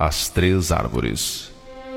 As três árvores.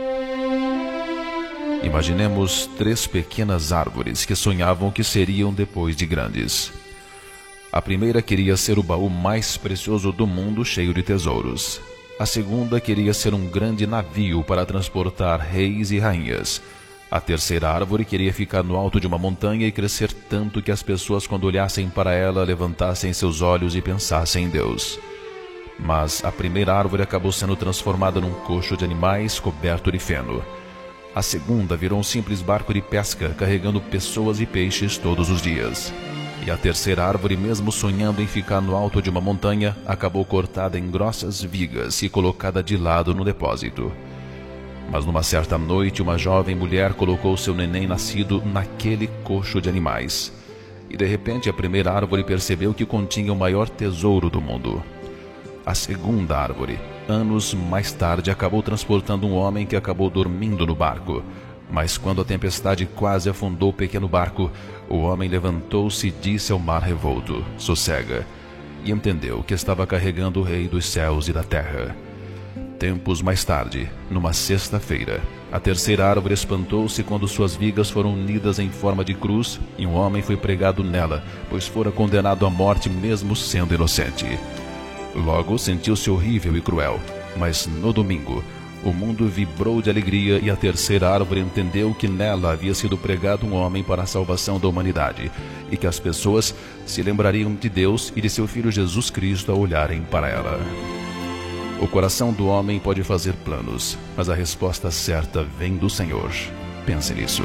Imaginemos três pequenas árvores que sonhavam que seriam depois de grandes. A primeira queria ser o baú mais precioso do mundo, cheio de tesouros. A segunda queria ser um grande navio para transportar reis e rainhas. A terceira árvore queria ficar no alto de uma montanha e crescer tanto que as pessoas, quando olhassem para ela, levantassem seus olhos e pensassem em Deus. Mas a primeira árvore acabou sendo transformada num coxo de animais coberto de feno. A segunda virou um simples barco de pesca, carregando pessoas e peixes todos os dias. E a terceira árvore, mesmo sonhando em ficar no alto de uma montanha, acabou cortada em grossas vigas e colocada de lado no depósito. Mas numa certa noite, uma jovem mulher colocou seu neném nascido naquele coxo de animais. E de repente a primeira árvore percebeu que continha o maior tesouro do mundo. A segunda árvore, anos mais tarde, acabou transportando um homem que acabou dormindo no barco. Mas quando a tempestade quase afundou o pequeno barco, o homem levantou-se e disse ao mar revolto: "Sossega", e entendeu que estava carregando o rei dos céus e da terra. Tempos mais tarde, numa sexta-feira, a terceira árvore espantou-se quando suas vigas foram unidas em forma de cruz e um homem foi pregado nela, pois fora condenado à morte mesmo sendo inocente. Logo sentiu-se horrível e cruel, mas no domingo, o mundo vibrou de alegria e a terceira árvore entendeu que nela havia sido pregado um homem para a salvação da humanidade e que as pessoas se lembrariam de Deus e de seu Filho Jesus Cristo ao olharem para ela. O coração do homem pode fazer planos, mas a resposta certa vem do Senhor. Pense nisso.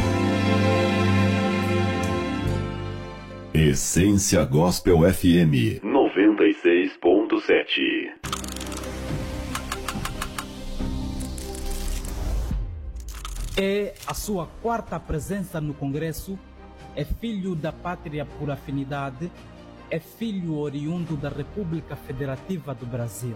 Essência Gospel FM 96.7. É a sua quarta presença no Congresso, é filho da pátria por afinidade, é filho oriundo da República Federativa do Brasil.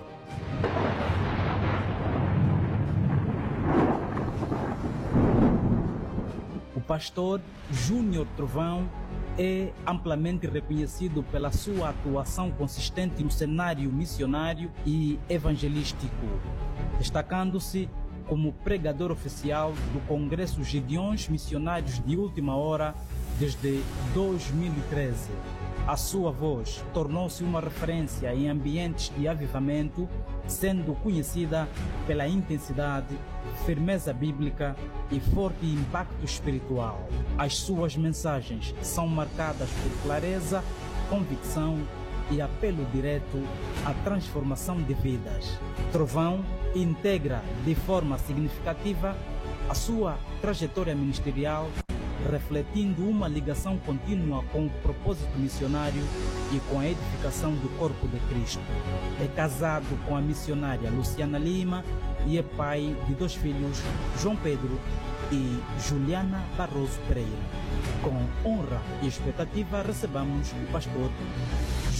O pastor Júnior Trovão é amplamente reconhecido pela sua atuação consistente no cenário missionário e evangelístico, destacando-se como pregador oficial do Congresso Gideões Missionários de Última Hora desde 2013. A sua voz tornou-se uma referência em ambientes de avivamento, sendo conhecida pela intensidade, firmeza bíblica e forte impacto espiritual. As suas mensagens são marcadas por clareza, convicção e apelo direto à transformação de vidas. Trovão integra de forma significativa a sua trajetória ministerial, refletindo uma ligação contínua com o propósito missionário e com a edificação do corpo de Cristo. É casado com a missionária Luciana Lima e é pai de 2 filhos, João Pedro e Juliana Barroso Pereira. Com honra e expectativa recebamos o pastor